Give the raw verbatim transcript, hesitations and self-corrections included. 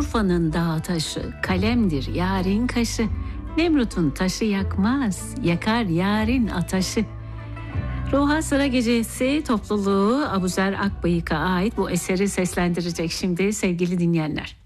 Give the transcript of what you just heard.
Urfa'nın dağ taşı, kalemdir yarın kaşı. Nemrut'un taşı yakmaz, yakar yarın ataşı. Ruha Sıra Gecesi topluluğu Abuzer Akbayık'a ait bu eseri seslendirecek şimdi sevgili dinleyenler.